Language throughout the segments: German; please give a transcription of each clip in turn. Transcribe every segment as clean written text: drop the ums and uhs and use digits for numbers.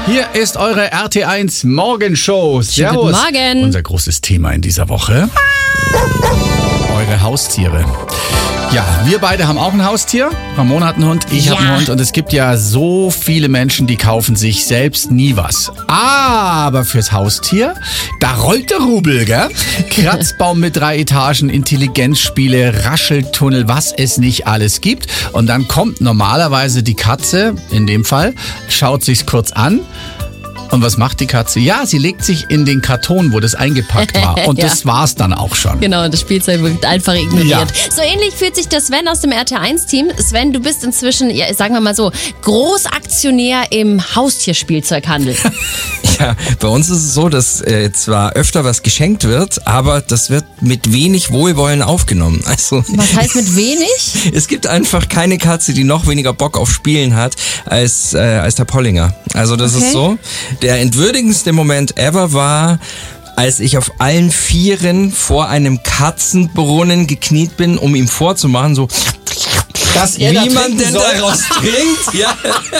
Hier ist eure RT1 Morgenshow. Servus. Guten Morgen. Unser großes Thema in dieser Woche. Eure Haustiere. Ja, wir beide haben auch ein Haustier. Ramona hat einen Hund, ich habe einen Hund. Und es gibt ja so viele Menschen, die kaufen sich selbst nie was. Aber fürs Haustier, da rollt der Rubel, gell? Kratzbaum mit 3 Etagen, Intelligenzspiele, Rascheltunnel, was es nicht alles gibt. Und dann kommt normalerweise die Katze, in dem Fall, schaut sich's kurz an. Und was macht die Katze? Ja, sie legt sich in den Karton, wo das eingepackt war. Und das war's dann auch schon. Genau, das Spielzeug wird einfach ignoriert. Ja. So ähnlich fühlt sich der Sven aus dem RT1-Team. Sven, du bist inzwischen, ja, sagen wir mal so, Großaktionär im Haustierspielzeughandel. Ja, bei uns ist es so, dass zwar öfter was geschenkt wird, aber das wird mit wenig Wohlwollen aufgenommen. Also, Was heißt mit wenig? es gibt einfach keine Katze, die noch weniger Bock auf Spielen hat als der Pollinger. Also das ist so. Der entwürdigendste Moment ever war, als ich auf allen Vieren vor einem Katzenbrunnen gekniet bin, um ihm vorzumachen, so wie man denn daraus trinkt. Ja.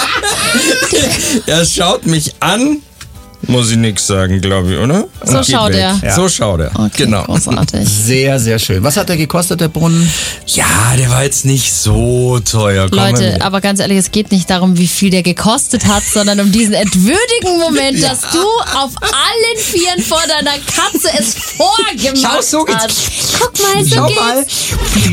Er schaut mich an. Muss ich nichts sagen, glaube ich, oder? So schaut er. Ja. So schaut er, Okay, genau. großartig. Sehr, sehr schön. Was hat der gekostet, der Brunnen? Ja, der war jetzt nicht so teuer. Komm Leute, mal. aber ganz ehrlich, es geht nicht darum, wie viel der gekostet hat, sondern um diesen entwürdigen Moment, dass du auf allen Vieren vor deiner Katze es vorgemacht Schau, so geht's. hast. Guck mal, so Schau geht's. mal.